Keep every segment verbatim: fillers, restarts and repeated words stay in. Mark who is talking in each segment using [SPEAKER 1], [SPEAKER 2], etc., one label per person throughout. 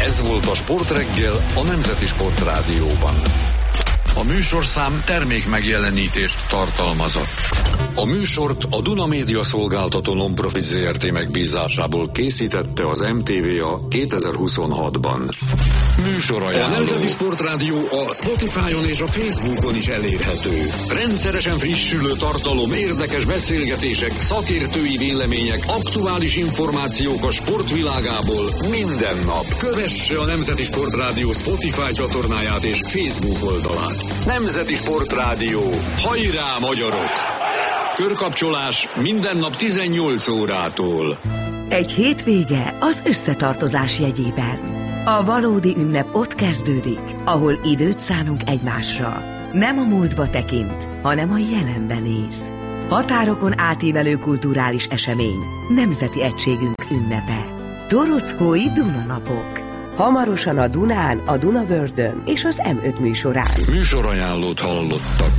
[SPEAKER 1] Ez volt a Sportreggel a Nemzeti Sportrádióban. A műsorszám termék megjelenítést tartalmazott. A műsort a Duna Média Szolgáltató Non-Profit zé er té megbízásából készítette az em té vé a kétezer-huszonhatban. Műsorajánló. A Nemzeti Sportrádió a Spotify-on és a Facebookon is elérhető. Rendszeresen frissülő tartalom, érdekes beszélgetések, szakértői vélemények, aktuális információk a sportvilágából minden nap. Kövesse a Nemzeti Sportrádió Spotify csatornáját és Facebook oldalát. Nemzeti Sportrádió. Hajrá, magyarok! Körkapcsolás minden nap tizennyolc órától.
[SPEAKER 2] Egy hétvége az összetartozás jegyében. A valódi ünnep ott kezdődik, ahol időt szánunk egymásra. Nem a múltba tekint, hanem a jelenben néz. Határokon átívelő kulturális esemény, nemzeti egységünk ünnepe. Torockói Dunanapok. Hamarosan a Dunán, a Dunavördön és az em öt műsorán.
[SPEAKER 1] Műsorajánlót hallottak.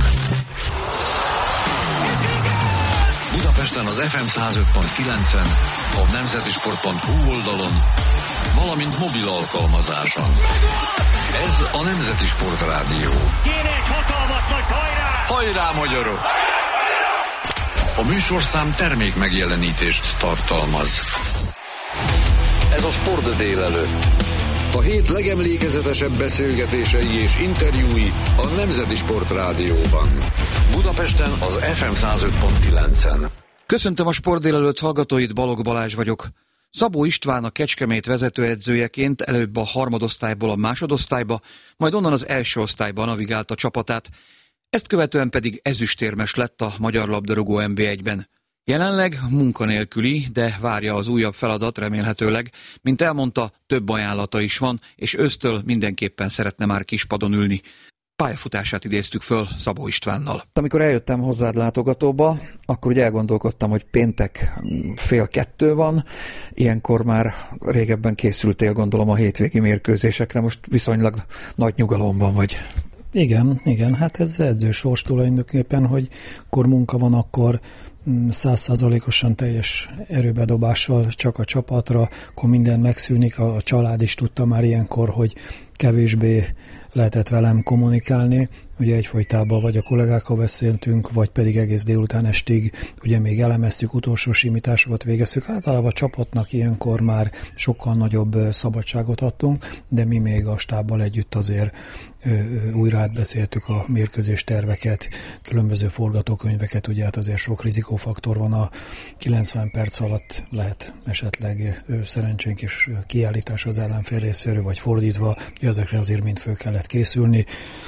[SPEAKER 1] Budapesten az ef em száz öt pont kilencen, a nemzetisport pont hu oldalon, valamint mobil alkalmazáson. Ez a Nemzeti Sportrádió.
[SPEAKER 3] Kérek, hatalmas nagy hajrá!
[SPEAKER 1] Hajrá, magyarok! A műsorszám termék megjelenítést tartalmaz. Ez a Sport délelőtt. A hét legemlékezetesebb beszélgetései és interjúi a Nemzeti Sportrádióban. Budapesten az ef em száz öt pont kilencen.
[SPEAKER 4] Köszöntöm a Sport délelőtt hallgatóit, Balogh Balázs vagyok. Szabó István a Kecskemét vezetőedzőjeként előbb a harmadosztályból a másodosztályba, majd onnan az első osztályba navigálta csapatát. Ezt követően pedig ezüstérmes lett a magyar labdarúgó en bé egyben. Jelenleg munkanélküli, de várja az újabb feladat remélhetőleg. Mint elmondta, több ajánlata is van, és ősztől mindenképpen szeretne már kispadon ülni. Pályafutását idéztük föl Szabó Istvánnal. Amikor eljöttem hozzád látogatóba, akkor ugye elgondolkodtam, hogy péntek fél kettő van, ilyenkor már régebben készültél, gondolom, a hétvégi mérkőzésekre, most viszonylag nagy nyugalomban vagy.
[SPEAKER 5] Igen, igen, hát ez edzősors tulajdonképpen, hogy akkor munka van, akkor százszázalékosan teljes erőbedobással csak a csapatra, akkor minden megszűnik, a család is tudta már ilyenkor, hogy kevésbé lehetett velem kommunikálni, ugye egyfolytában vagy a kollégákkal beszéltünk, vagy pedig egész délután estig, ugye még elemeztük, utolsó simításokat végeztük. Általában a csapatnak ilyenkor már sokkal nagyobb szabadságot adtunk, de mi még a stábbal együtt azért ö, ö, újra átbeszéltük a mérkőzés terveket, különböző forgatókönyveket, ugye hát azért sok rizikófaktor van, a kilencven perc alatt lehet esetleg ö, szerencsénk is kiállítás az ellenfél részéről, vagy fordítva, ugye ezekre azért mind föl kellett készülni.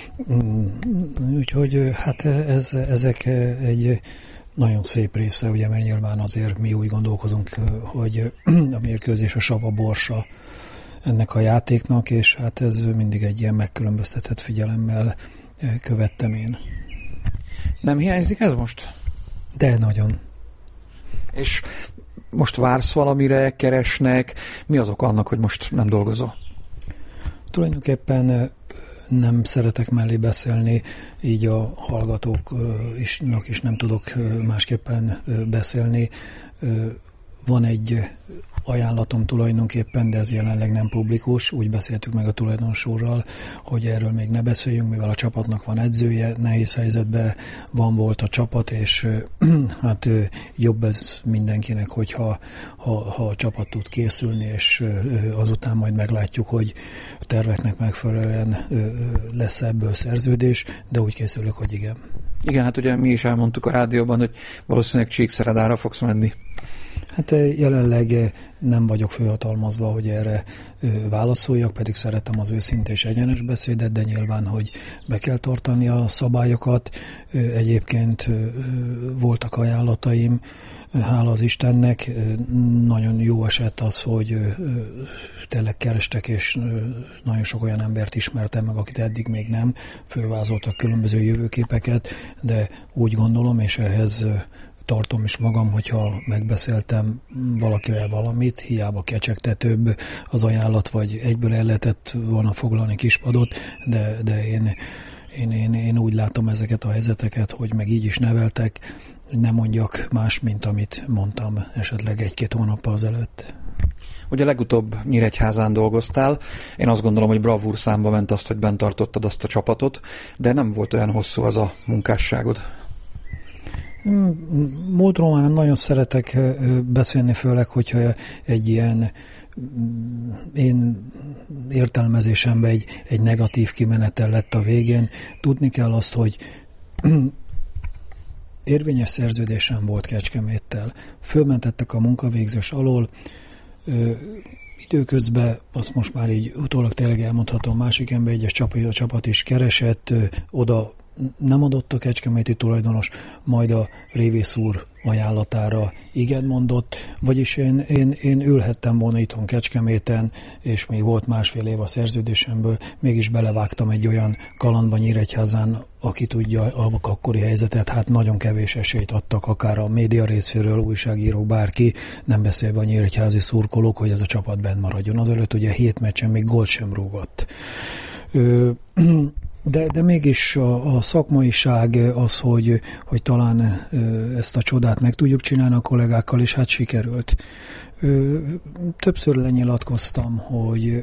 [SPEAKER 5] Úgyhogy hát ez, ezek egy nagyon szép része, ugye, mert nyilván azért mi úgy gondolkozunk, hogy a mérkőzés a sava borsa ennek a játéknak, és hát ez mindig egy ilyen megkülönböztetett figyelemmel követtem én.
[SPEAKER 4] Nem hiányzik ez most?
[SPEAKER 5] De nagyon.
[SPEAKER 4] És most vársz valamire, keresnek? Mi azok annak, hogy most nem dolgozol?
[SPEAKER 5] Tulajdonképpen nem szeretek mellé beszélni, így a hallgatóknak is nem tudok másképpen beszélni. Van egy ajánlatom tulajdonképpen, de ez jelenleg nem publikus. Úgy beszéltük meg a tulajdonosúrral, hogy erről még ne beszéljünk, mivel a csapatnak van edzője, nehéz helyzetben van volt a csapat, és hát jobb ez mindenkinek, hogyha ha, ha a csapat tud készülni, és azután majd meglátjuk, hogy a terveknek megfelelően lesz ebből szerződés, de úgy készülök, hogy igen.
[SPEAKER 4] Igen, hát ugye mi is elmondtuk a rádióban, hogy valószínűleg Csíkszeredára fogsz menni.
[SPEAKER 5] Hát jelenleg nem vagyok fölhatalmazva, hogy erre válaszoljak, pedig szeretem az őszinte és egyenes beszédet, de nyilván, hogy be kell tartani a szabályokat. Egyébként voltak ajánlataim, hála az Istennek. Nagyon jó eset az, hogy tényleg kerestek, és nagyon sok olyan embert ismertem meg, akit eddig még nem. Fölvázoltak különböző jövőképeket, de úgy gondolom, és ehhez tartom is magam, hogyha megbeszéltem valakivel valamit, hiába kecsegtetőbb az ajánlat, vagy egyből el lehetett volna foglalni kispadot, de, de én, én, én, én úgy látom ezeket a helyzeteket, hogy meg így is neveltek, nem mondjak más, mint amit mondtam esetleg egy-két hónappal azelőtt.
[SPEAKER 4] Ugye legutóbb Nyíregyházán dolgoztál, én azt gondolom, hogy bravúr számba ment azt, hogy bent tartottad azt a csapatot, de nem volt olyan hosszú az a munkásságod.
[SPEAKER 5] Módról már nem nagyon szeretek beszélni, főleg, hogyha egy ilyen én értelmezésemben egy, egy negatív kimenetel lett a végén. Tudni kell azt, hogy érvényes szerződésem volt Kecskeméttel. Fölmentettek a munkavégzés alól, Ö, időközben, azt most már így utólag tényleg elmondhatom, másik ember, egyes csapat, a csapat is keresett, ö, oda nem adott a kecskeméti tulajdonos, majd a Révész úr ajánlatára igen mondott, vagyis én, én, én ülhettem volna itthon Kecskeméten, és még volt másfél év a szerződésemből, mégis belevágtam egy olyan kalandba Nyíregyházán, aki tudja a akkori helyzetet, hát nagyon kevés esélyt adtak, akár a média részéről, újságírók, bárki, nem beszélve a nyíregyházi szurkolók, hogy ez a csapat benn maradjon. Azelőtt ugye hét meccsen még gólt sem rúgott. Ö, De, de mégis a, a szakmaiság az, hogy, hogy talán ezt a csodát meg tudjuk csinálni a kollégákkal, és hát sikerült. Többször lenyilatkoztam, hogy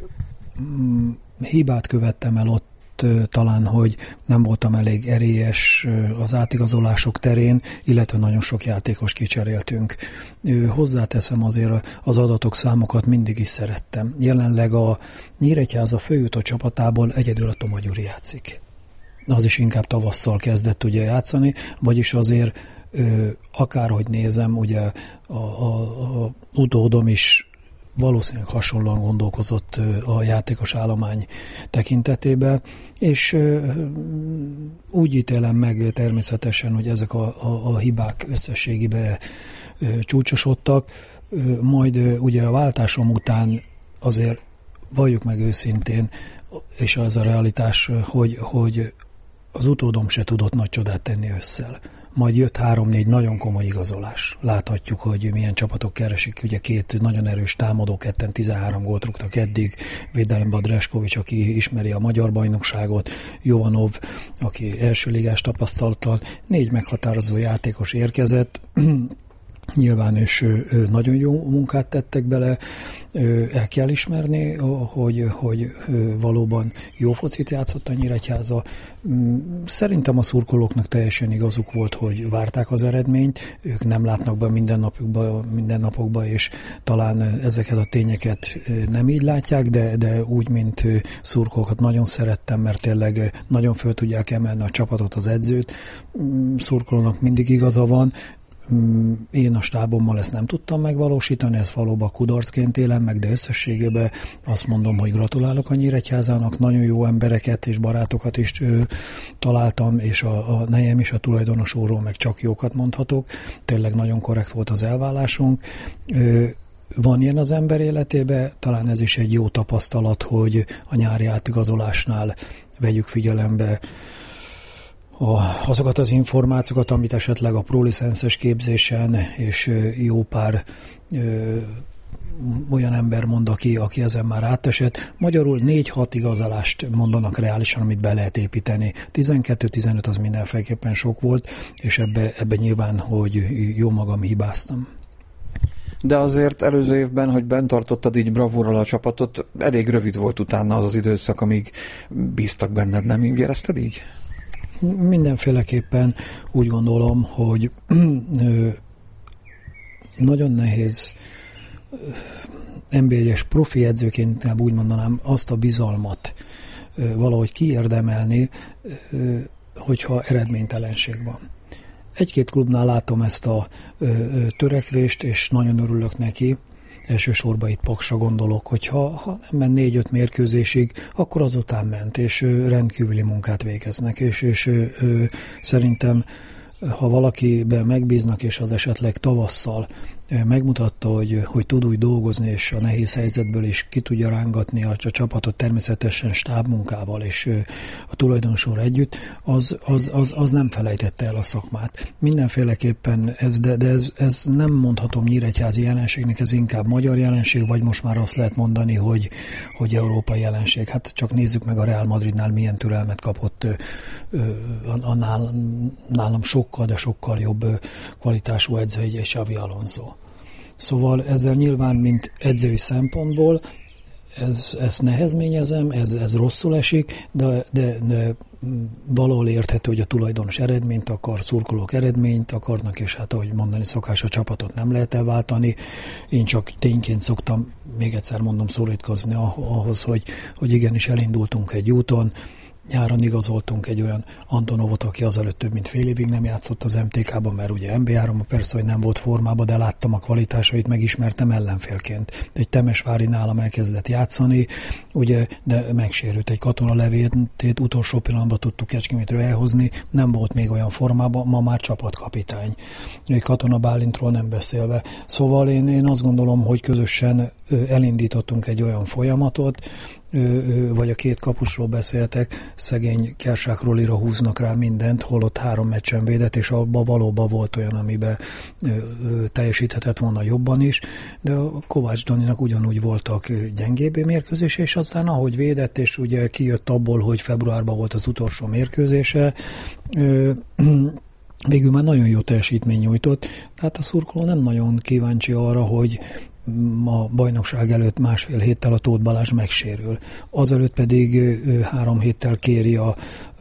[SPEAKER 5] hibát követtem el ott, talán, hogy nem voltam elég erélyes az átigazolások terén, illetve nagyon sok játékos kicseréltünk. Hozzáteszem, azért az adatok, számokat mindig is szerettem. Jelenleg a Nyíregyháza főjutó csapatából egyedül a Toma Gyuri játszik. Az is inkább tavasszal kezdett ugye játszani, vagyis azért akárhogy nézem, ugye a, a, a utódom is valószínűleg hasonlóan gondolkozott a játékos állomány tekintetében, és úgy ítélem meg természetesen, hogy ezek a, a, a hibák összességében csúcsosodtak, majd ugye a váltásom után azért valljuk meg őszintén, és az a realitás, hogy, hogy az utódom se tudott nagy csodát tenni ősszel. Majd jött három-négy nagyon komoly igazolás. Láthatjuk, hogy milyen csapatok keresik. Ugye két nagyon erős támadó, ketten tizenhárom gólt rúgtak eddig. Védelemben Dreskovics, aki ismeri a magyar bajnokságot, Jovanov, aki első ligás tapasztalattal, négy meghatározó játékos érkezett. Nyilván és nagyon jó munkát tettek bele, el kell ismerni, hogy, hogy valóban jó focit játszott a Nyíregyháza. Szerintem a szurkolóknak teljesen igazuk volt, hogy várták az eredményt, ők nem látnak be mindennapokba, mindennapokba, és talán ezeket a tényeket nem így látják, de, de úgy, mint szurkolókat nagyon szerettem, mert tényleg nagyon föl tudják emelni a csapatot, az edzőt. Szurkolónak mindig igaza van. Én a stábommal ezt nem tudtam megvalósítani, ez valóban kudarcként élem meg, de összességében azt mondom, hogy gratulálok a Nyíregyházának, nagyon jó embereket és barátokat is ö, találtam, és a, a nejem is, a tulajdonos úrról meg csak jókat mondhatok. Tényleg nagyon korrekt volt az elvállásunk. Ö, Van ilyen az ember életében, talán ez is egy jó tapasztalat, hogy a nyári átigazolásnál vegyük figyelembe A, azokat az információkat, amit esetleg a prolicenszes képzésen és jó pár ö, olyan ember mond, aki, aki ezen már átesett. Magyarul négy-hat igazolást mondanak reálisan, amit be lehet építeni. tizenkettő-tizenöt az mindenféleképpen sok volt, és ebbe, ebbe nyilván, hogy jó magam hibáztam.
[SPEAKER 4] De azért előző évben, hogy bent tartottad így bravúrral a csapatot, elég rövid volt utána az az időszak, amíg bíztak benned, nem így érezted így?
[SPEAKER 5] Mindenféleképpen úgy gondolom, hogy nagyon nehéz en bé egyes profi edzőként, úgy mondanám, azt a bizalmat valahogy kiérdemelni, hogyha eredménytelenség van. Egy-két klubnál látom ezt a törekvést, és nagyon örülök neki. Elsősorban itt Paksra gondolok, hogyha ha nem ment négy-öt mérkőzésig, akkor azután ment, és rendkívüli munkát végeznek, és, és ö, szerintem, ha valakiben megbíznak, és az esetleg tavasszal megmutatta, hogy, hogy tud úgy dolgozni, és a nehéz helyzetből is ki tudja rángatni a, a csapatot természetesen stábmunkával és a tulajdonosúr együtt, az, az, az, az nem felejtette el a szakmát. Mindenféleképpen, ez, de, de ez, ez nem mondhatom nyíregyházi jelenségnek, ez inkább magyar jelenség, vagy most már azt lehet mondani, hogy, hogy európai jelenség. Hát csak nézzük meg a Real Madridnál milyen türelmet kapott ö, a, a nálam, nálam sokkal, de sokkal jobb kvalitású edző, egy Xabi Alonso. Szóval ezzel nyilván, mint edzői szempontból, ez, ezt nehezményezem, ez, ez rosszul esik, de, de, de valahol érthető, hogy a tulajdonos eredményt akar, szurkolók eredményt akarnak, és hát ahogy mondani szokás, a csapatot nem lehet elváltani. Én csak tényként szoktam, még egyszer mondom, szorítkozni ahhoz, hogy, hogy igenis elindultunk egy úton. Nyáron igazoltunk egy olyan Antonovot, aki azelőtt több mint fél évig nem játszott az em té ká-ban, mert ugye en bé á-ban persze, hogy nem volt formában, de láttam a kvalitásait, megismertem ellenfélként. Egy Temesvári nálam elkezdett játszani, ugye, de megsérült egy Katona Levétét, utolsó pillanatban tudtuk Kecskemétről elhozni, nem volt még olyan formában, ma már csapatkapitány. Katona Bálintról nem beszélve. Szóval én, én azt gondolom, hogy közösen elindítottunk egy olyan folyamatot, vagy a két kapusról beszéltek, szegény Kersák Rolira húznak rá mindent, holott három meccsen védett, és abban valóban volt olyan, amiben teljesíthetett volna jobban is, de a Kovács Daninak ugyanúgy voltak gyengébb mérkőzése, és aztán ahogy védett, és ugye kijött abból, hogy februárban volt az utolsó mérkőzése, végül már nagyon jó teljesítmény nyújtott, tehát a szurkoló nem nagyon kíváncsi arra, hogy a bajnokság előtt másfél héttel a Tóth Balázs megsérül. Azelőtt pedig három héttel kéri a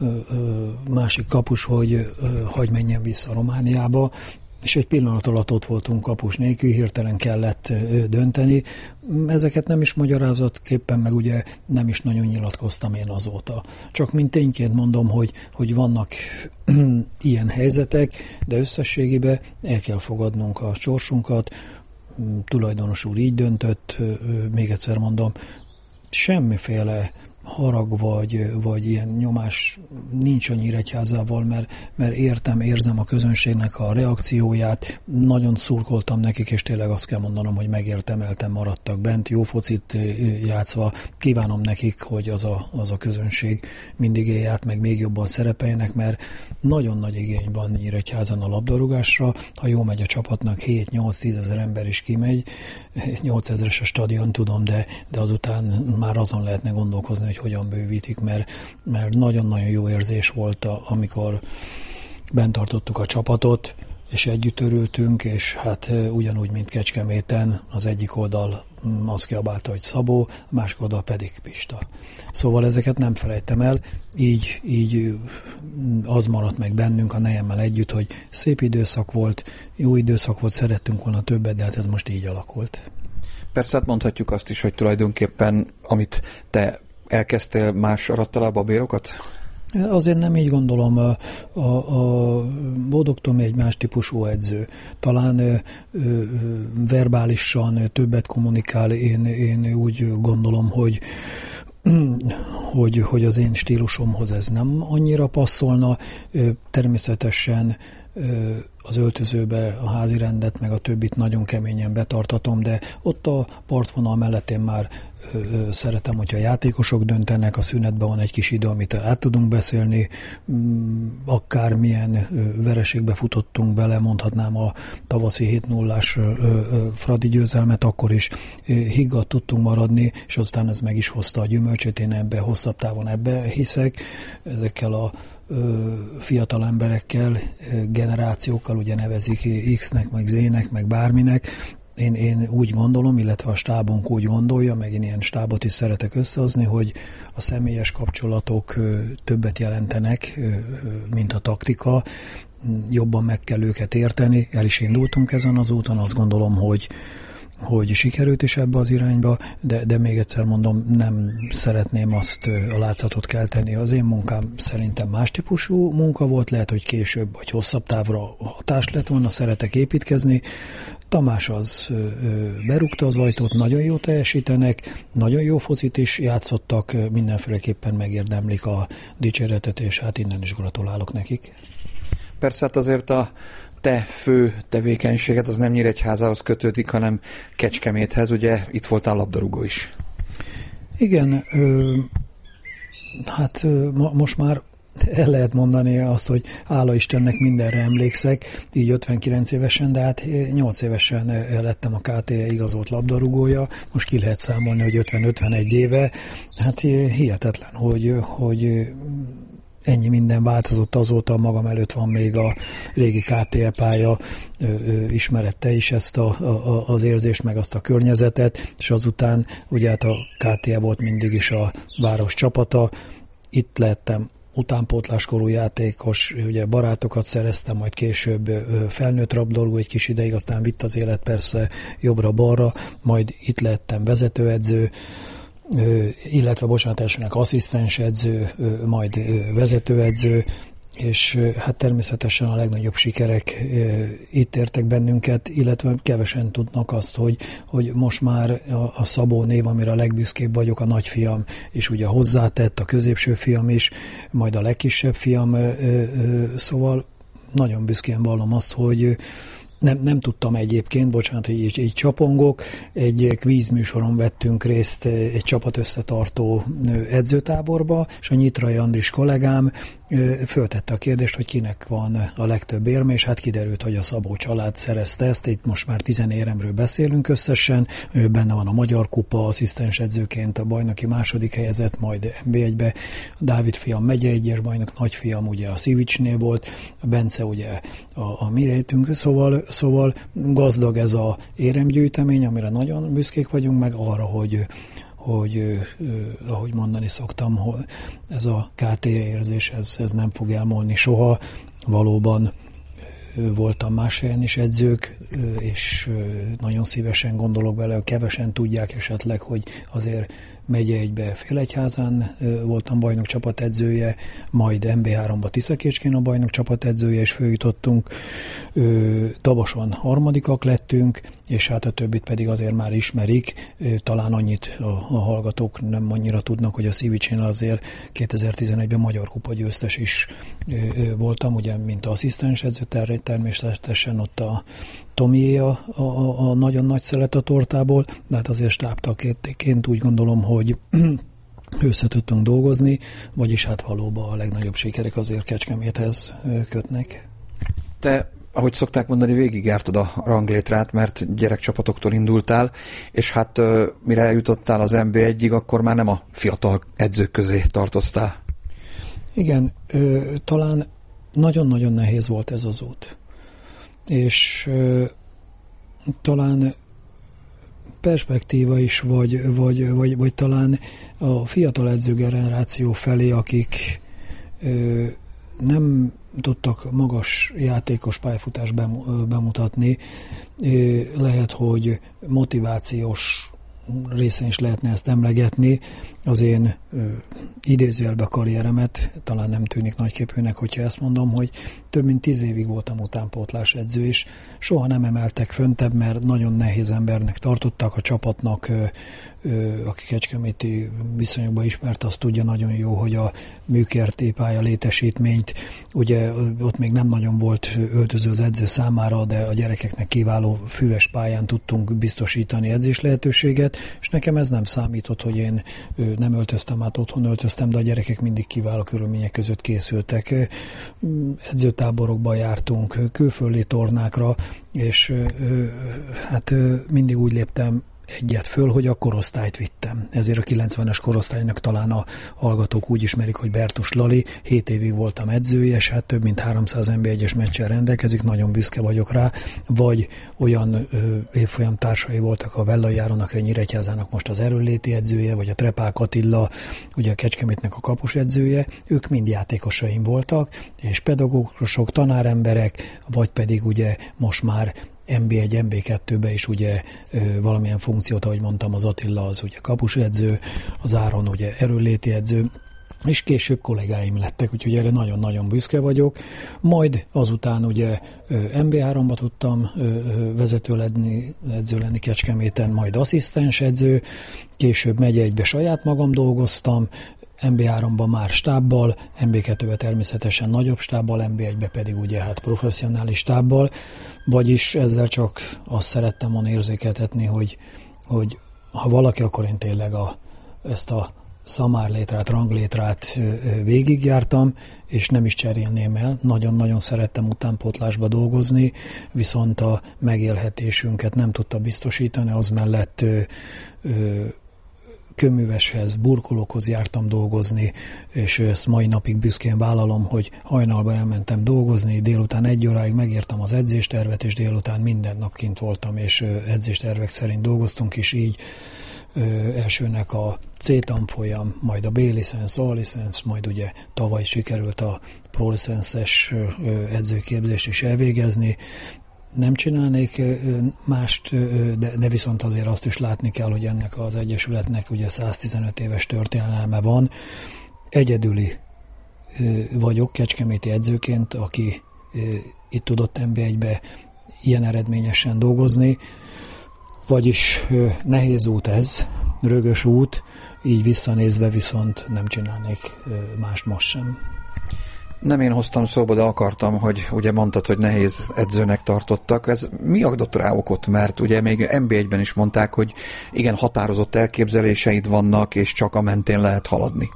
[SPEAKER 5] másik kapus, hogy hagy menjen vissza Romániába, és egy pillanat alatt ott voltunk kapus nélkül, hirtelen kellett dönteni. Ezeket nem is magyarázatképpen, meg ugye nem is nagyon nyilatkoztam én azóta. Csak mint tényként mondom, hogy, hogy vannak ilyen helyzetek, de összességében el kell fogadnunk a sorsunkat. Tulajdonos úr így döntött, még egyszer mondom, semmiféle harag vagy, vagy ilyen nyomás nincs a Nyíregyházával, mert, mert értem, érzem a közönségnek a reakcióját, nagyon szurkoltam nekik, és tényleg azt kell mondanom, hogy megértemelten maradtak bent, jó focit játszva, kívánom nekik, hogy az a, az a közönség mindig élj át, meg még jobban szerepeljenek, mert nagyon nagy igény van Nyíregyházan a labdarúgásra, ha jó megy a csapatnak, hét-nyolc-tíz ezer ember is kimegy, nyolcezeres a stadion, tudom, de, de azután már azon lehetne gondolkozni, hogy hogyan bővítik, mert, mert nagyon-nagyon jó érzés volt, amikor bent tartottuk a csapatot, és együtt örültünk, és hát ugyanúgy, mint Kecskeméten, az egyik oldal azt kiabálta, hogy Szabó, a másik oldal pedig Pista. Szóval ezeket nem felejtem el, így, így az maradt meg bennünk a nejemmel együtt, hogy szép időszak volt, jó időszak volt, szerettünk volna többet, de hát ez most így alakult.
[SPEAKER 4] Persze, hát mondhatjuk azt is, hogy tulajdonképpen, amit te elkezdtél, más aratta le a babérokat?
[SPEAKER 5] Azért nem így gondolom. A, a, a Bódog Tomi egy más típusú edző. Talán ö, ö, verbálisan többet kommunikál. Én, én úgy gondolom, hogy Hogy, hogy az én stílusomhoz ez nem annyira passzolna. Természetesen az öltözőbe a házi rendet, meg a többit nagyon keményen betartatom, de ott a partvonal mellett én már szeretem, hogyha a játékosok döntenek, a szünetben van egy kis idő, amit át tudunk beszélni, akármilyen vereségbe futottunk bele, mondhatnám a tavaszi hét nullás Fradi győzelmet, akkor is higgadt tudtunk maradni, és aztán ez meg is hozta a gyümölcsét, én ebbe hosszabb távon ebbe hiszek, ezekkel a fiatal emberekkel, generációkkal, ugye nevezik X-nek, meg Z-nek, meg bárminek. Én, én úgy gondolom, illetve a stábunk úgy gondolja, meg én ilyen stábot is szeretek összehozni, hogy a személyes kapcsolatok többet jelentenek, mint a taktika. Jobban meg kell őket érteni. El is indultunk ezen az úton, azt gondolom, hogy hogy sikerült is ebbe az irányba, de, de még egyszer mondom, nem szeretném azt a látszatot kelteni. Az én munkám szerintem más típusú munka volt, lehet, hogy később vagy hosszabb távra hatás lett volna, szeretek építkezni. Tamás az ö, berúgta az ajtót, nagyon jó teljesítenek, nagyon jó focit is játszottak, mindenféleképpen megérdemlik a dicséretet, és hát innen is gratulálok nekik.
[SPEAKER 4] Persze, hát azért a te fő tevékenységed az nem Nyíregyházához kötődik, hanem Kecskeméthez, ugye itt voltál labdarúgó is.
[SPEAKER 5] Igen, ö, hát ö, ma, most már el lehet mondani azt, hogy hála Istennek mindenre emlékszek, így ötvenkilenc évesen, de hát nyolc évesen lettem a ká té igazolt labdarúgója, most ki lehet számolni, hogy ötven-ötvenegy éve, hát hihetetlen, hogy, hogy ennyi minden változott azóta, magam előtt van még a régi ká té é pálya, ismerette is ezt a, a, az érzést, meg azt a környezetet, és azután ugye hát a ká té é volt mindig is a város csapata, itt lettem utánpótláskorú játékos, ugye barátokat szereztem, majd később felnőtt labdarúgó egy kis ideig, aztán vitt az élet persze jobbra-balra, majd itt lettem vezetőedző, illetve bocsánat, elsőnek asszisztens edző, majd vezetőedző, és hát természetesen a legnagyobb sikerek itt értek bennünket, illetve kevesen tudnak azt, hogy, hogy most már a, a Szabó név, amire a legbüszkébb vagyok, a nagyfiam, és ugye hozzátett, a középső fiam is, majd a legkisebb fiam, szóval nagyon büszkén vallom azt, hogy Nem, nem tudtam egyébként, bocsánat, hogy így, így csapongok, egy kvízműsoron vettünk részt egy csapat összetartó edzőtáborba, és a Nyitrai Andris kollégám föltette a kérdést, hogy kinek van a legtöbb érme, és hát kiderült, hogy a Szabó család szerezte ezt, itt most már tizen éremről beszélünk összesen, benne van a Magyar Kupa, asszisztens edzőként a bajnoki második helyezett, majd en bé egybe, Dávid fiam megye egyes bajnok, nagyfiam ugye a Szivicsnél volt, a Bence ugye a, a mi rejtünk, szóval, szóval gazdag ez a éremgyűjtemény, amire nagyon büszkék vagyunk, meg arra, hogy hogy eh, ahogy mondani szoktam, hogy ez a ká té é érzés, ez, ez nem fog elmúlni soha. Valóban eh, voltam más helyen is edzők, eh, és eh, nagyon szívesen gondolok bele, kevesen tudják esetleg, hogy azért megye egybe Félegyházán voltam bajnok csapatedzője, majd en bé háromba Tiszakécskén a bajnok csapatedzője, és följutottunk. Dabason harmadikak lettünk, és hát a többit pedig azért már ismerik. Talán annyit a, a hallgatók nem annyira tudnak, hogy a Szivicsen azért kétezer-tizenegyben Magyar Kupa győztes is voltam, ugye, mint asszisztens edző, természetesen ott a Tomié a, a, a nagyon nagy szelet a tortából, de hát azért stábtagként úgy gondolom, hogy össze tudtunk dolgozni, vagyis hát valóban a legnagyobb sikerek azért Kecskeméthez kötnek.
[SPEAKER 4] Te, ahogy szokták mondani, végigjártad a ranglétrát, mert gyerekcsapatoktól indultál, és hát mire eljutottál az en bé egyig, akkor már nem a fiatal edzők közé tartoztál.
[SPEAKER 5] Igen, ö, talán nagyon-nagyon nehéz volt ez az út. És ö, talán perspektíva is, vagy, vagy, vagy, vagy talán a fiatal edzőgeneráció felé, akik ö, nem tudtak magas játékos pályafutást bemutatni, ö, lehet, hogy motivációs részén is lehetne ezt emlegetni. Az én ö, idézőjelbe karrieremet talán nem tűnik nagyképűnek, hogyha ezt mondom, hogy több mint tíz évig voltam utánpótlás edző, és soha nem emeltek föntebb, mert nagyon nehéz embernek tartottak a csapatnak, ö, ö, aki kecskeméti viszonyokban ismert, azt tudja nagyon jó, hogy a műkerti pálya létesítményt, ugye ott még nem nagyon volt öltöző az edző számára, de a gyerekeknek kiváló füves pályán tudtunk biztosítani edzés lehetőséget, és nekem ez nem számított, hogy én ö, nem öltöztem, át otthon öltöztem, de a gyerekek mindig kiváló körülmények között készültek. Edzőtáborokba jártunk, külföldi tornákra, és hát mindig úgy léptem egyet föl, hogy a korosztályt vittem. Ezért a kilencvenes korosztálynak talán a hallgatók úgy ismerik, hogy Bertus Lali, hét évig voltam edzője, és hát több mint háromszáz en bé egyes meccsel rendelkezik, nagyon büszke vagyok rá, vagy olyan ö, évfolyam társai voltak a Vellai Áronnak, a Nyíregyházának most az erőnléti edzője, vagy a Trepák Attila, ugye a Kecskemétnek a kapus edzője, ők mind játékosaim voltak, és pedagógusok, tanáremberek, vagy pedig ugye most már en bé egy, en bé kettőbe is ugye ö, valamilyen funkciót, ahogy mondtam, az Attila az ugye kapusedző, az Áron ugye erőnléti edző, és később kollégáim lettek, úgyhogy erre nagyon-nagyon büszke vagyok. Majd azután ugye en bé háromba tudtam vezető lenni, edző lenni Kecskeméten, majd asszisztens edző, később megye egybe saját magam dolgoztam, em bé háromban már stábbal, em bé kettőben természetesen nagyobb stábbal, em bé egyben pedig ugye hát professzionális stábbal, vagyis ezzel csak azt szerettem volna érzékeltetni, hogy, hogy ha valaki, akkor én tényleg a, ezt a szamárlétrát, ranglétrát végigjártam, és nem is cserélném el. Nagyon-nagyon szerettem utánpótlásba dolgozni, viszont a megélhetésünket nem tudta biztosítani, az mellett ö, ö, kőműveshez, burkolókhoz jártam dolgozni, és ezt mai napig büszkén vállalom, hogy hajnalba elmentem dolgozni, délután egy óráig megírtam az edzéstervet, és délután minden nap kint voltam, és edzéstervek szerint dolgoztunk is így. Elsőnek a C-tanfolyam, majd a B-licensz, A-licensz, majd ugye tavaly sikerült a pro-licenszes edzőképzést is elvégezni. Nem csinálnék mást, de, de viszont azért azt is látni kell, hogy ennek az egyesületnek ugye száztizenöt éves történelme van. Egyedüli vagyok kecskeméti edzőként, aki itt tudott em bé egybe ilyen eredményesen dolgozni, vagyis nehéz út ez, rögös út, így visszanézve viszont nem csinálnék mást most sem.
[SPEAKER 4] Nem én hoztam szóba, de akartam, hogy ugye mondtad, hogy nehéz edzőnek tartottak. Ez mi adott rá okot? Mert ugye még em bé egyben is mondták, hogy igen, határozott elképzeléseid vannak, és csak a mentén lehet haladni.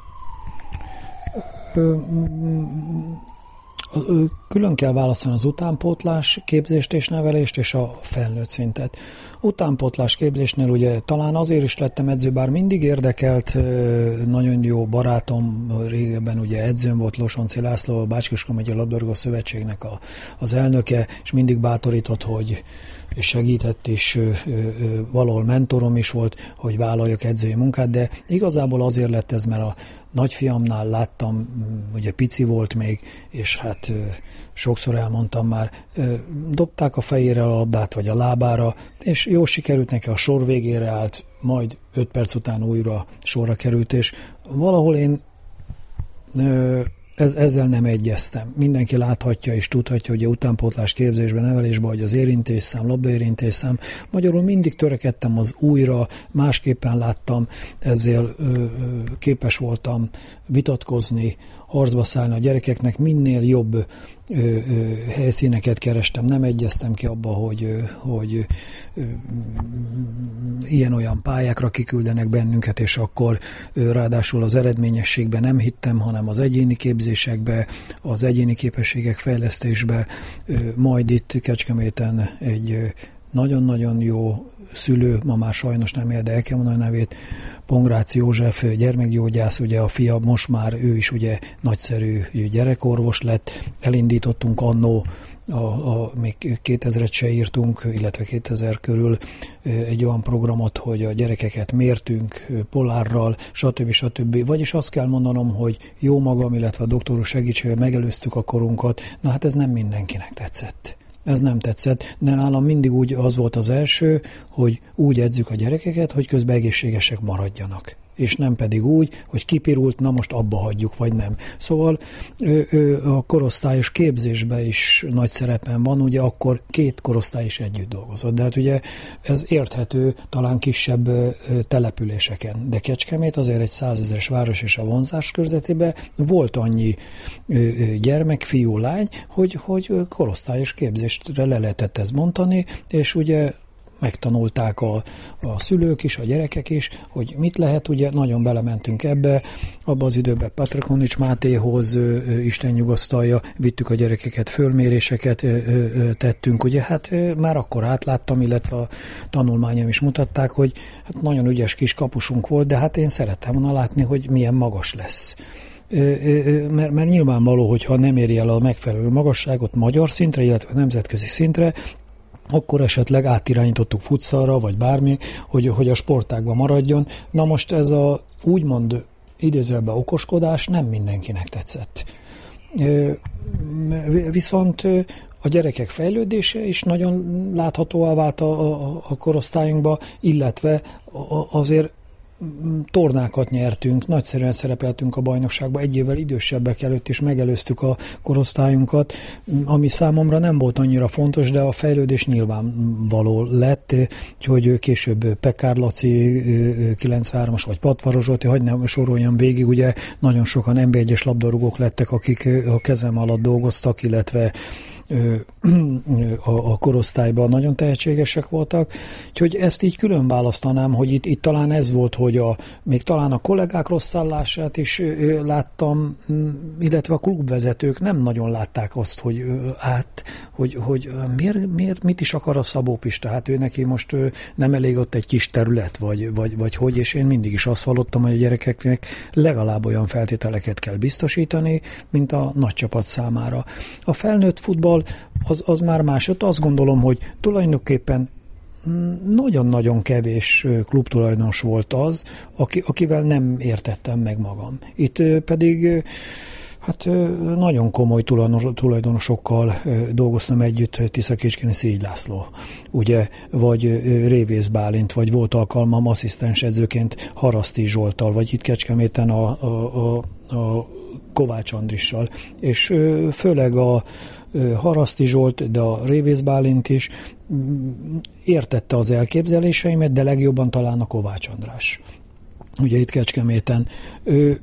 [SPEAKER 5] Külön kell választani az utánpótlás képzést és nevelést, és a felnőtt szintet. Utánpótlás képzésnél ugye talán azért is lettem edző, bár mindig érdekelt, nagyon jó barátom, régebben ugye edzőm volt, Losonci László, a Bács-Kiskun megye labdarúgó szövetségnek a, az elnöke, és mindig bátorított, hogy és segített, és valahol mentorom is volt, hogy vállaljak edzői munkát, de igazából azért lett ez, mert a nagyfiamnál láttam, ugye pici volt még, és hát sokszor elmondtam már, dobták a fejére a labdát, vagy a lábára, és jól sikerült neki, a sor végére állt, majd öt perc után újra sorra került, és valahol én ez, ezzel nem egyeztem. Mindenki láthatja és tudhatja, hogy a utánpótlás képzésben, nevelésben, hogy az érintésszám, labdaérintésszám, magyarul mindig törekedtem az újra, másképpen láttam, ezzel ö, ö, képes voltam vitatkozni, harcba szállni a gyerekeknek, minél jobb ö, ö, helyszíneket kerestem, nem egyeztem ki abba, hogy, ö, hogy ö, ilyen-olyan pályákra kiküldenek bennünket, és akkor ö, ráadásul az eredményességben nem hittem, hanem az egyéni képzésekbe, az egyéni képességek fejlesztésbe, ö, majd itt Kecskeméten egy ö, nagyon-nagyon jó szülő, ma már sajnos nem él, de el kell mondani a nevét, Pongrácz József gyermekgyógyász, ugye a fia, most már ő is ugye nagyszerű gyerekorvos lett, elindítottunk annó, a, a, még kétezret se írtunk, illetve kétezer körül egy olyan programot, hogy a gyerekeket mértünk polárral, stb. stb. Vagyis azt kell mondanom, hogy jó magam, illetve a doktor segítségével megelőztük a korunkat, na hát ez nem mindenkinek tetszett. Ez nem tetszett, de nálam mindig úgy az volt az első, hogy úgy edzük a gyerekeket, hogy közben egészségesek maradjanak. És nem pedig úgy, hogy kipirult, na most abba hagyjuk, vagy nem. Szóval ő, ő, a korosztályos képzésben is nagy szerepen van, ugye akkor két korosztály is együtt dolgozott. De hát ugye ez érthető talán kisebb ö, településeken. De Kecskemét azért egy százezeres város, és a vonzás körzetében volt annyi ö, ö, gyermek, fiú, lány, hogy, hogy korosztályos képzésre le lehetett ezt bontani, és ugye megtanulták a, a szülők is, a gyerekek is, hogy mit lehet, ugye nagyon belementünk ebbe, abban az időben Patrakonics Mátéhoz, ö, ö, Isten nyugosztalja, vittük a gyerekeket, fölméréseket ö, ö, tettünk, ugye hát ö, már akkor átláttam, illetve a tanulmányom is mutatták, hogy hát nagyon ügyes kis kapusunk volt, de hát én szerettem volna látni, hogy milyen magas lesz. Mert, mert nyilvánvaló, hogyha nem éri el a megfelelő magasságot magyar szintre, illetve nemzetközi szintre, akkor esetleg átirányítottuk futszalra, vagy bármi, hogy, hogy a sportágban maradjon. Na most ez a úgymond idézőjelben okoskodás nem mindenkinek tetszett. Viszont a gyerekek fejlődése is nagyon láthatóvá vált a, a, a korosztályunkba, illetve azért tornákat nyertünk, nagyszerűen szerepeltünk a bajnokságban, egy évvel idősebbek előtt is megelőztük a korosztályunkat, ami számomra nem volt annyira fontos, de a fejlődés nyilvánvaló lett, hogy később Pekár Laci kilencvenhármas vagy Patvaros Zsolti, hagyj nem soroljam végig, ugye nagyon sokan en bé egyes labdarúgók lettek, akik a kezem alatt dolgoztak, illetve a, a korosztályban nagyon tehetségesek voltak, úgyhogy ezt így külön választanám, hogy itt, itt talán ez volt, hogy a, még talán a kollégák rossz állását is láttam, illetve a klubvezetők nem nagyon látták azt, hogy át, hogy, hogy miért, miért, mit is akar a Szabó Pista, hát ő neki most nem elég ott egy kis terület, vagy, vagy, vagy hogy, és én mindig is azt hallottam, hogy a gyerekeknek legalább olyan feltételeket kell biztosítani, mint a nagy csapat számára. A felnőtt futball Az, az már másod. Azt gondolom, hogy tulajdonképpen nagyon-nagyon kevés klubtulajdonos volt az, aki, akivel nem értettem meg magam. Itt pedig hát nagyon komoly tulajdonosokkal dolgoztam együtt, Tisza-Kécskéni Szégy László, ugye, vagy Révész Bálint, vagy volt alkalmam asszisztens edzőként Haraszti Zsolttal, vagy itt Kecskeméten a, a, a, a Kovács Andrissal, és főleg a Haraszti Zsolt, de a Révész Bálint is értette az elképzeléseimet, de legjobban talán a Kovács András. Ugye itt Kecskeméten. Ő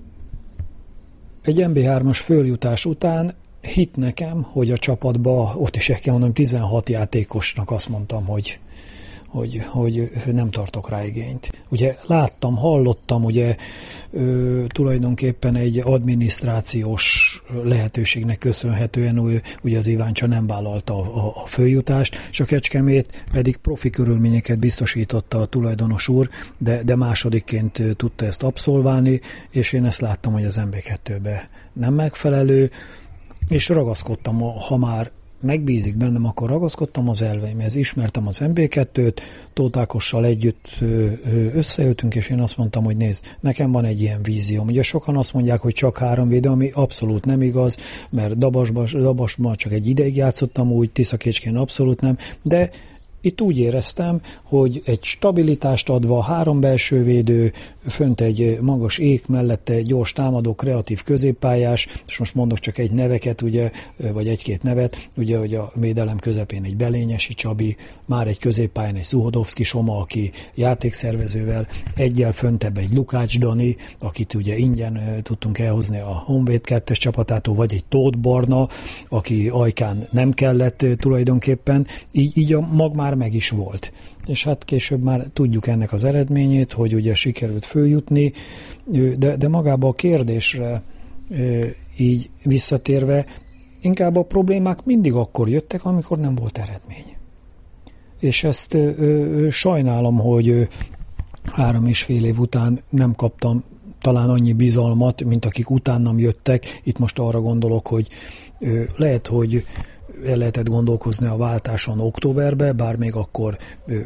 [SPEAKER 5] egy em bé hármas följutás után hitt nekem, hogy a csapatba, ott is el kell mondanom, tizenhat játékosnak azt mondtam, hogy Hogy, hogy nem tartok rá igényt. Ugye láttam, hallottam, ugye ö, tulajdonképpen egy adminisztrációs lehetőségnek köszönhetően ő, ugye az Iváncsa nem vállalta a, a följutást, és a Kecskemét pedig profi körülményeket biztosította a tulajdonos úr, de, de másodikként tudta ezt abszolválni, és én ezt láttam, hogy az em bé kettőbe nem megfelelő, és ragaszkodtam, ha már megbízik bennem, akkor ragaszkodtam az elveimhez. Ismertem az em bé kettőt, Tóth Ákossal együtt összejöttünk, és én azt mondtam, hogy nézd, nekem van egy ilyen vízióm. Ugye sokan azt mondják, hogy csak három védő, ami abszolút nem igaz, mert Dabasban, Dabasban csak egy ideig játszottam úgy, Tisza-Kécskén abszolút nem, de itt úgy éreztem, hogy egy stabilitást adva, három belső védő, fönt egy magas ék mellette gyors támadó, kreatív középpályás, és most mondok csak egy neveket, ugye, vagy egy-két nevet, ugye, hogy a védelem közepén egy Belényesi Csabi, már egy középpályán egy Szuhodovszki Soma, aki játékszervezővel, egyel föntebb egy Lukács Dani, akit ugye ingyen tudtunk elhozni a Honvéd kettes csapatától, vagy egy Tóth Barna, aki Ajkán nem kellett tulajdonképpen, így, így a mag már meg is volt. És hát később már tudjuk ennek az eredményét, hogy ugye sikerült följutni, de, de magába a kérdésre így visszatérve, inkább a problémák mindig akkor jöttek, amikor nem volt eredmény. És ezt ö, ö, sajnálom, hogy ö, három és fél év után nem kaptam talán annyi bizalmat, mint akik utánam jöttek. Itt most arra gondolok, hogy ö, lehet, hogy el lehetett gondolkozni a váltáson októberbe, bár még akkor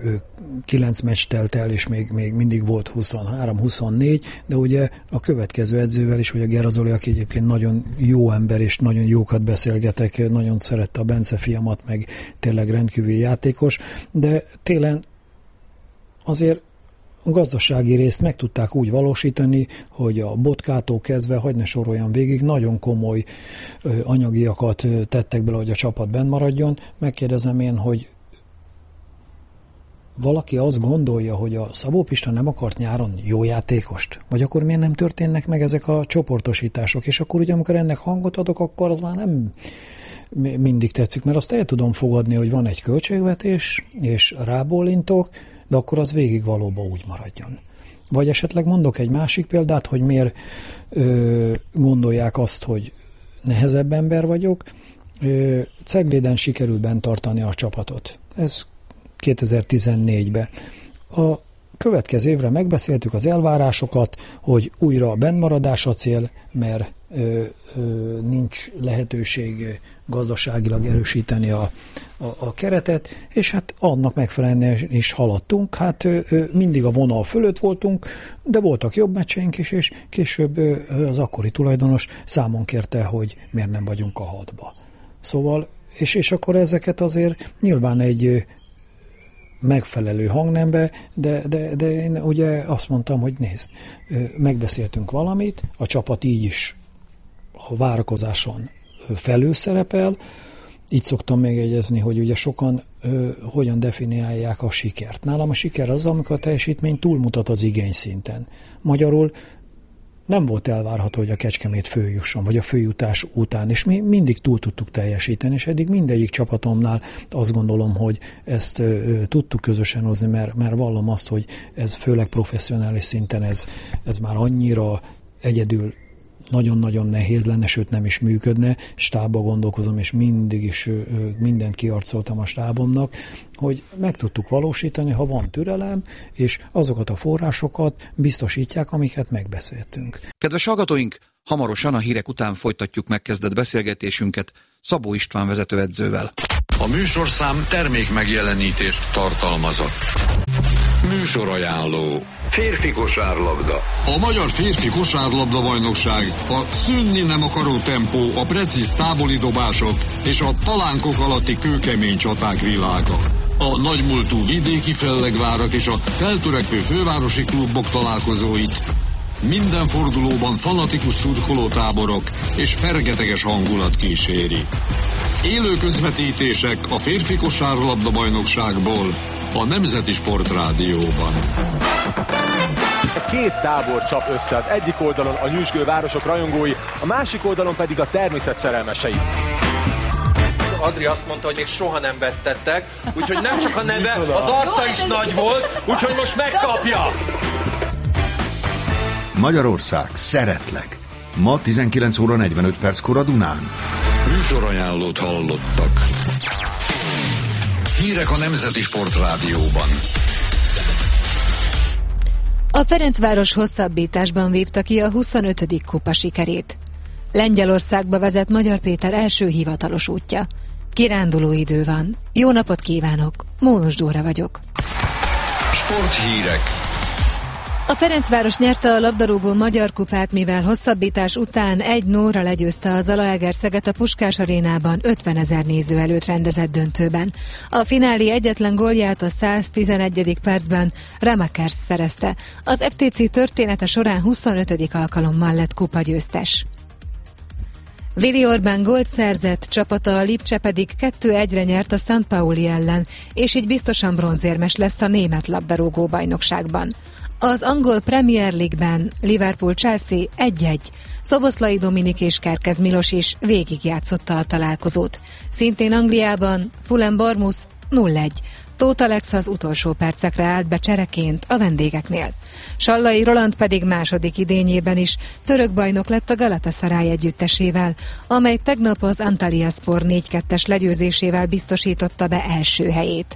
[SPEAKER 5] kilenc meccs telt el, és még, még mindig volt huszonhárom huszonnégy, de ugye a következő edzővel is, ugye Gerazoli, aki egyébként nagyon jó ember, és nagyon jókat beszélgetek, nagyon szerette a Bence fiamat, meg tényleg rendkívüli játékos, de télen azért a gazdasági részt meg tudták úgy valósítani, hogy a Botkától kezdve, hadd ne soroljam végig, nagyon komoly ö, anyagiakat ö, tettek bele, hogy a csapat benn maradjon. Megkérdezem én, hogy valaki azt gondolja, hogy a Szabó Pista nem akart nyáron jó játékost? Vagy akkor miért nem történnek meg ezek a csoportosítások? És akkor ugye, amikor ennek hangot adok, akkor az már nem mindig tetszik, mert azt el tudom fogadni, hogy van egy költségvetés, és rábólintok, de akkor az végig valóban úgy maradjon. Vagy esetleg mondok egy másik példát, hogy miért ö, gondolják azt, hogy nehezebb ember vagyok. Ö, Cegléden sikerült bent tartani a csapatot. Ez kétezer-tizennégyben. A következő évre megbeszéltük az elvárásokat, hogy újra a bennmaradás a cél, mert ö, ö, nincs lehetőség gazdaságilag erősíteni a, a, a keretet, és hát annak megfelelően is haladtunk. Hát ö, ö, mindig a vonal fölött voltunk, de voltak jobb meccseink is, és később ö, az akkori tulajdonos számon kérte, hogy miért nem vagyunk a hatba. Szóval, és, és akkor ezeket azért nyilván egy megfelelő hangnembe, de, de, de én ugye azt mondtam, hogy nézd, megbeszéltünk valamit, a csapat így is a várakozáson felőszerepel. Így szoktam megjegyezni, hogy ugye sokan ö, hogyan definiálják a sikert. Nálam a siker az, amikor a teljesítmény túlmutat az igény szinten. Magyarul nem volt elvárható, hogy a Kecskemét följusson, vagy a följutás után, és mi mindig túl tudtuk teljesíteni, és eddig mindegyik csapatomnál azt gondolom, hogy ezt ö, ö, tudtuk közösen hozni, mert, mert vallom azt, hogy ez főleg professzionális szinten ez, ez már annyira egyedül nagyon-nagyon nehéz lenne, sőt nem is működne, stábba gondolkozom, és mindig is ö, mindent kiarcoltam a stábomnak, hogy meg tudtuk valósítani, ha van türelem, és azokat a forrásokat biztosítják, amiket megbeszéltünk.
[SPEAKER 4] Kedves hallgatóink, hamarosan a hírek után folytatjuk megkezdett beszélgetésünket Szabó István vezetőedzővel.
[SPEAKER 1] A műsorszám termék megjelenítést tartalmazott. Műsorajánló. Férfi kosárlabda. A Magyar Férfi Kosárlabda Bajnokság a szűnni nem akaró tempó, a precíz távoli dobások és a palánkok alatti kőkemény csaták világa. A nagymúltú vidéki fellegvárak és a feltörekvő fővárosi klubok találkozóit minden fordulóban fanatikus szurkolótáborok és fergeteges hangulat kíséri. Élő közvetítések a Férfi Kosárlabda Bajnokságból a Nemzeti Sportrádióban.
[SPEAKER 6] Két tábor csap össze, az egyik oldalon a nyüzsgő városok rajongói, a másik oldalon pedig a természet szerelmesei.
[SPEAKER 7] Adri azt mondta, hogy még soha nem vesztettek, úgyhogy nem csak a neve, az arca is nagy volt, úgyhogy most megkapja!
[SPEAKER 8] Magyarország, szeretlek! Ma tizenkilenc óra negyvenöt perckor a Dunán.
[SPEAKER 1] Műsorajánlót hallottak. Hírek a Nemzeti Sportrádióban.
[SPEAKER 9] A Ferencváros hosszabbításban vívta ki a huszonötödik kupa sikerét. Lengyelországba vezet Magyar Péter első hivatalos útja. Kiránduló idő van. Jó napot kívánok! Mónos Dóra vagyok.
[SPEAKER 1] Sporthírek.
[SPEAKER 9] A Ferencváros nyerte a labdarúgó Magyar Kupát, mivel hosszabbítás után egy nullra legyőzte a Zalaegerszeget a Puskás arénában ötvenezer néző előtt rendezett döntőben. A finálé egyetlen gólját a száztizenegyedik percben Remakers szerezte. Az ef té cé története során huszonötödik alkalommal lett kupagyőztes. Willi Orbán gólt szerzett, csapata a Lipcse pedig kettő egyre nyert a Szent Pauli ellen, és így biztosan bronzérmes lesz a német labdarúgó bajnokságban. Az angol Premier League-ben Liverpool-Chelsea egy-egy. Szoboszlai Dominik és Kerkez Milos is végigjátszotta a találkozót. Szintén Angliában Fulham-Bournemouth nulla egy. Tóth Alex az utolsó percekre állt be csereként a vendégeknél. Sallai Roland pedig második idényében is török bajnok lett a Galatasaray együttesével, amely tegnap az Antalyaspor négy kettes legyőzésével biztosította be első helyét.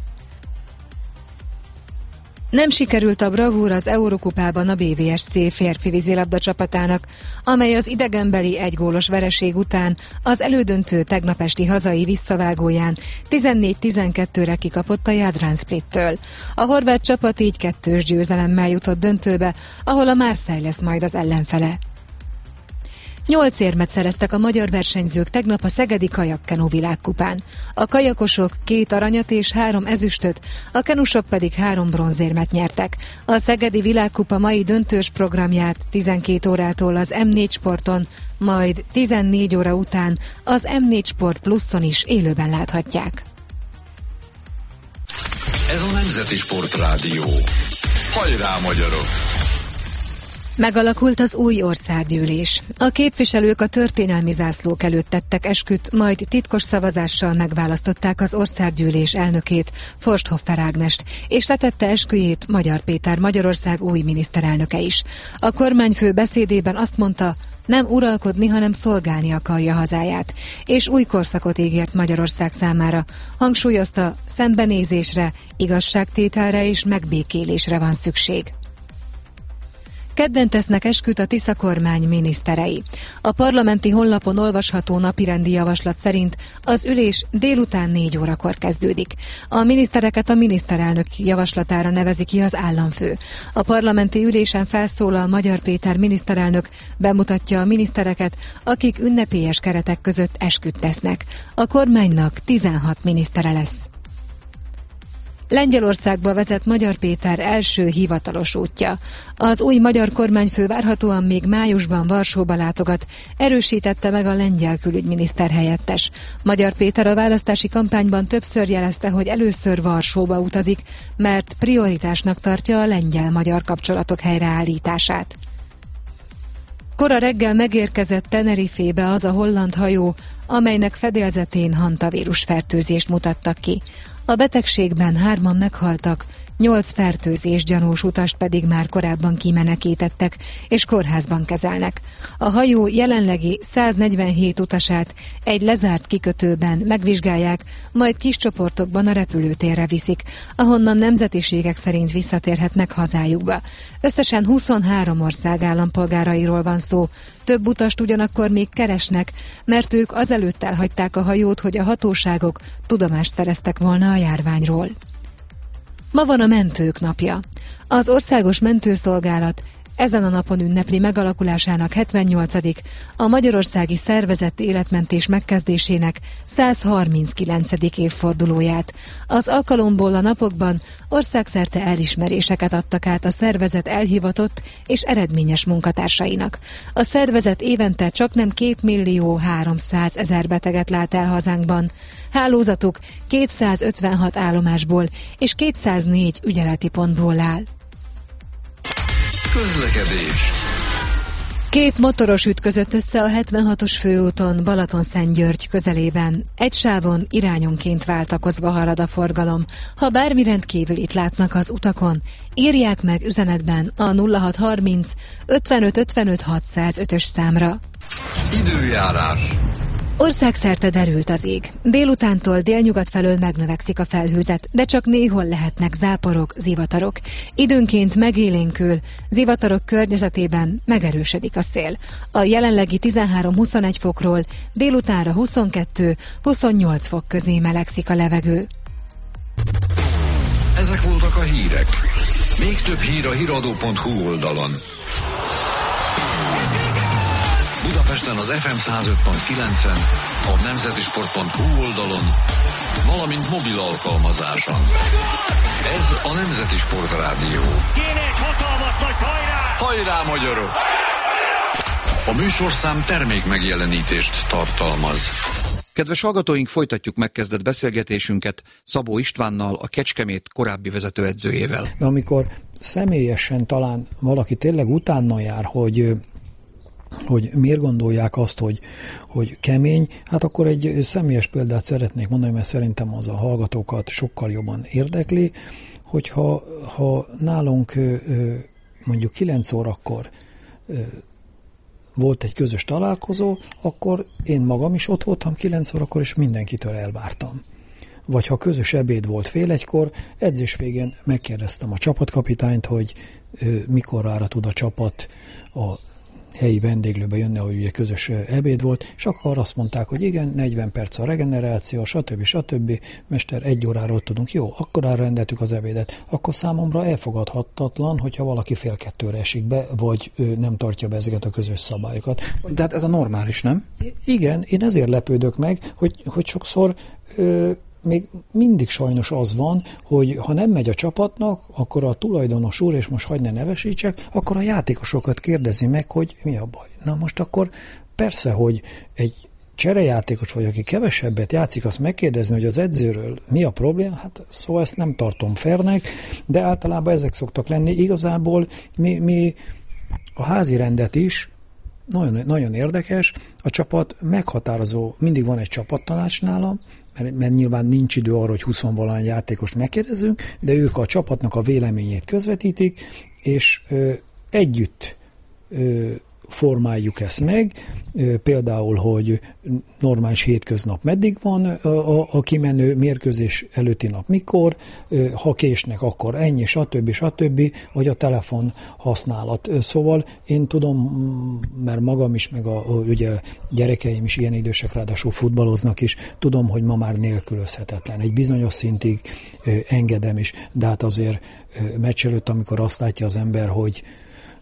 [SPEAKER 9] Nem sikerült a bravúr az Eurokupában a bé vé es cé férfi vízilabda csapatának, amely az idegenbeli egygólos vereség után az elődöntő tegnap esti hazai visszavágóján tizennégy tizenkettőre kikapott a Jadran Splittől. A horvát csapat így kettős győzelemmel jutott döntőbe, ahol a Marseille lesz majd az ellenfele. Nyolc érmet szereztek a magyar versenyzők tegnap a szegedi kajakkenu világkupán. A kajakosok két aranyat és három ezüstöt, a kenusok pedig három bronzérmet nyertek. A szegedi világkupa mai döntős programját tizenkét órától az em négy Sporton, majd tizennégy óra után az em négy Sport Pluszon is élőben láthatják.
[SPEAKER 1] Ez a Nemzeti Sportrádió. Hajrá, magyarok!
[SPEAKER 9] Megalakult az új országgyűlés. A képviselők a történelmi zászlók előtt tettek esküt, majd titkos szavazással megválasztották az országgyűlés elnökét, Forsthoffer Ágnest, és letette esküjét Magyar Péter, Magyarország új miniszterelnöke is. A kormányfő beszédében azt mondta, nem uralkodni, hanem szolgálni akarja hazáját, és új korszakot ígért Magyarország számára. Hangsúlyozta, szembenézésre, igazságtételre és megbékélésre van szükség. Kedden tesznek esküt a Tisza kormány miniszterei. A parlamenti honlapon olvasható napirendi javaslat szerint az ülés délután négy órakor kezdődik. A minisztereket a miniszterelnök javaslatára nevezi ki az államfő. A parlamenti ülésen felszólal Magyar Péter miniszterelnök, bemutatja a minisztereket, akik ünnepélyes keretek között esküt tesznek. A kormánynak tizenhat minisztere lesz. Lengyelországba vezet Magyar Péter első hivatalos útja. Az új magyar kormányfő várhatóan még májusban Varsóba látogat, erősítette meg a lengyel külügyminiszter helyettes. Magyar Péter a választási kampányban többször jelezte, hogy először Varsóba utazik, mert prioritásnak tartja a lengyel-magyar kapcsolatok helyreállítását. Kora reggel megérkezett Tenerifébe az a holland hajó, amelynek fedélzetén hantavírus fertőzést mutattak ki. A betegségben hárman meghaltak, nyolc fertőzés gyanús utast pedig már korábban kimenekítettek és kórházban kezelnek. A hajó jelenlegi száznegyvenhét utasát egy lezárt kikötőben megvizsgálják, majd kis csoportokban a repülőtérre viszik, ahonnan nemzetiségek szerint visszatérhetnek hazájukba. Összesen huszonhárom ország állampolgárairól van szó. Több utast ugyanakkor még keresnek, mert ők azelőtt elhagyták a hajót, hogy a hatóságok tudomást szereztek volna a járványról. Ma van a mentők napja. Az Országos Mentőszolgálat ezen a napon ünnepli megalakulásának hetvennyolcadik a magyarországi szervezett életmentés megkezdésének száz harminckilencedik évfordulóját. Az alkalomból a napokban országszerte elismeréseket adtak át a szervezet elhivatott és eredményes munkatársainak. A szervezet évente csaknem két millió háromszázezer beteget lát el hazánkban. Hálózatuk kétszázötvenhat állomásból és kétszáznégy ügyeleti pontból áll.
[SPEAKER 1] Közlekedés.
[SPEAKER 9] Két motoros ütközött össze a hetvenhatos főúton Balatonszentgyörgy közelében. Egy sávon irányonként váltakozva halad a forgalom. Ha bármi rendkívülit látnak az utakon, írják meg üzenetben a nulla hat harminc ötvenöt ötvenöt hatszázötös számra.
[SPEAKER 1] Időjárás.
[SPEAKER 9] Országszerte derült az ég. Délutántól délnyugat felől megnövekszik a felhőzet, de csak néhol lehetnek záporok, zivatarok. Időnként megélénkül, zivatarok környezetében megerősödik a szél. A jelenlegi tizenhárom-huszonegy fokról délutánra huszonkettő-huszonnyolc fok közé melegszik a levegő.
[SPEAKER 1] Ezek voltak a hírek. Még több hír a híradó pont hu oldalon. Budapesten az ef em száz öt pont kilencen, a nemzetisport pont hu oldalon, valamint mobil alkalmazáson. Ez a Nemzeti Sport Rádió.
[SPEAKER 3] Kéne egy hatalmas nagy hajrá!
[SPEAKER 1] Hajrá, magyarok! A műsorszám termék megjelenítést tartalmaz.
[SPEAKER 4] Kedves hallgatóink, folytatjuk megkezdett beszélgetésünket Szabó Istvánnal, a Kecskemét korábbi vezetőedzőjével.
[SPEAKER 5] De amikor személyesen talán valaki tényleg utána jár, hogy hogy miért gondolják azt, hogy, hogy kemény, hát akkor egy személyes példát szeretnék mondani, mert szerintem az a hallgatókat sokkal jobban érdekli, hogyha ha nálunk mondjuk kilenc órakor volt egy közös találkozó, akkor én magam is ott voltam kilenc órakor, és mindenkitől elvártam. Vagy ha közös ebéd volt fél egykor, edzés végén megkérdeztem a csapatkapitányt, hogy mikorra tud a csapat a helyi vendéglőbe jönne, hogy ugye közös ebéd volt, és akkor azt mondták, hogy igen, negyven perc a regeneráció, stb. stb. Mester, egy óráról tudunk. Jó, akkor arra rendeltük az ebédet. Akkor számomra elfogadhatatlan, hogyha valaki fél kettőre esik be, vagy ő nem tartja be ezeket a közös szabályokat.
[SPEAKER 4] De hát ez a normális, nem?
[SPEAKER 5] Igen, én ezért lepődök meg, hogy, hogy sokszor ö, még mindig sajnos az van, hogy ha nem megy a csapatnak, akkor a tulajdonos úr, és most hagyd ne nevesítsek, akkor a játékosokat kérdezi meg, hogy mi a baj. Na most akkor persze, hogy egy cserejátékos vagy, aki kevesebbet játszik, azt megkérdezni, hogy az edzőről mi a probléma, hát szóval ezt nem tartom fairnek, de általában ezek szoktak lenni. Igazából mi, mi a házi rendet is, nagyon, nagyon érdekes, a csapat meghatározó, mindig van egy csapattanács nálam, Mert, mert nyilván nincs idő arra, hogy huszonvalahány játékost megkérdezünk, de ők a csapatnak a véleményét közvetítik, és ö, együtt ö, formáljuk ezt meg, ö, például, hogy normális hétköznap meddig van a, a, a kimenő mérkőzés előtti nap mikor, ö, ha késnek, akkor ennyi, stb. stb., vagy a telefon használat. Szóval én tudom, mert magam is, meg a, a ugye, gyerekeim is ilyen idősek, ráadásul futballoznak is, tudom, hogy ma már nélkülözhetetlen. Egy bizonyos szintig ö, engedem is, de hát azért ö, meccs előtt, amikor azt látja az ember, hogy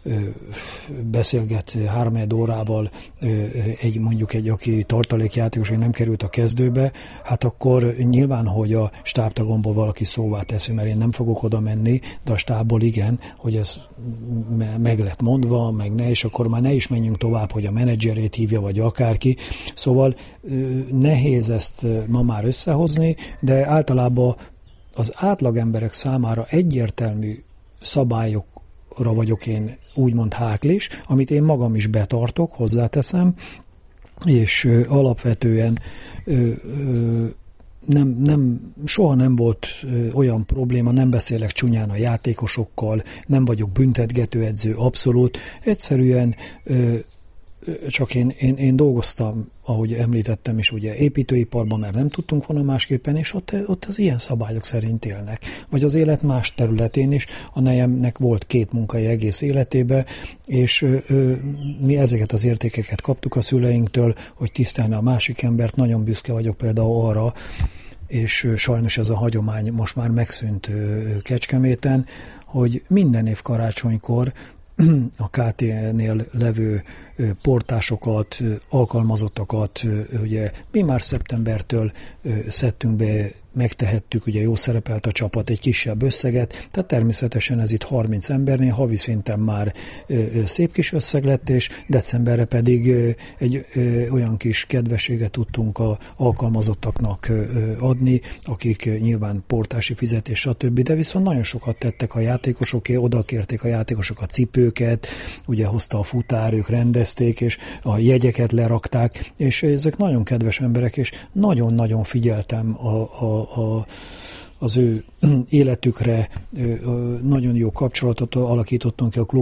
[SPEAKER 5] beszélget három órával egy, mondjuk egy, aki tartalékjátékos, hogy nem került a kezdőbe, hát akkor nyilván, hogy a stábtagomból valaki szóvá teszi, mert én nem fogok oda menni, de a stábból igen, hogy ez meg lett mondva, meg ne, és akkor már ne is menjünk tovább, hogy a menedzserét hívja, vagy akárki. Szóval nehéz ezt ma már összehozni, de általában az átlagemberek számára egyértelmű szabályokra vagyok én úgymond háklis, amit én magam is betartok, hozzáteszem, és ö, alapvetően ö, ö, nem, nem, soha nem volt ö, olyan probléma, nem beszélek csúnyán a játékosokkal, nem vagyok büntetgető edző, abszolút. Egyszerűen ö, csak én, én, én dolgoztam, ahogy említettem is, ugye építőiparban, mert nem tudtunk volna másképpen, és ott, ott az ilyen szabályok szerint élnek. Vagy az élet más területén is, a nejemnek volt két munkai egész életébe, és ö, ö, mi ezeket az értékeket kaptuk a szüleinktől, hogy tisztelni a másik embert. Nagyon büszke vagyok például arra, és ö, sajnos ez a hagyomány most már megszűnt ö, Kecskeméten, hogy minden év karácsonykor a ká té é-nél levő portásokat, alkalmazottakat, ugye mi már szeptembertől szedtünk be, megtehettük, ugye jó szerepelt a csapat, egy kisebb összeget, tehát természetesen ez itt harminc embernél, havi szinten már szép kis összeg lett, és decemberre pedig egy olyan kis kedvességet tudtunk a alkalmazottaknak adni, akik nyilván portási fizetés, stb., de viszont nagyon sokat tettek a játékosoké, oda kérték a játékosok a cipőket, ugye hozta a futár, ők rendezték, és a jegyeket lerakták, és ezek nagyon kedves emberek, és nagyon-nagyon figyeltem a, a A, az ő életükre, nagyon jó kapcsolatot alakítottunk ki a klub